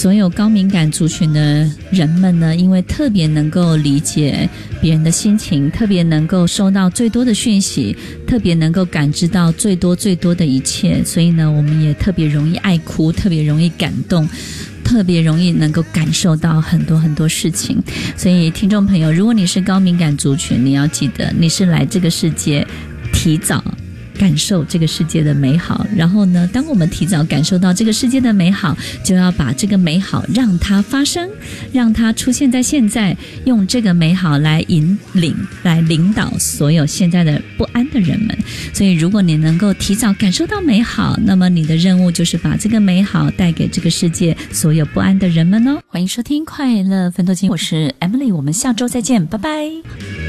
所有高敏感族群的人们呢，因为特别能够理解别人的心情，特别能够收到最多的讯息，特别能够感知到最多的一切，所以呢，我们也特别容易爱哭，特别容易感动，特别容易能够感受到很多事情。所以听众朋友，如果你是高敏感族群，你要记得你是来这个世界提早感受这个世界的美好，然后呢，当我们提早感受到这个世界的美好，就要把这个美好让它发生，让它出现在现在，用这个美好来领导所有现在的不安的人们。所以如果你能够提早感受到美好，那么你的任务就是把这个美好带给这个世界所有不安的人们哦。欢迎收听快乐分多金，我是 Emily， 我们下周再见，拜拜。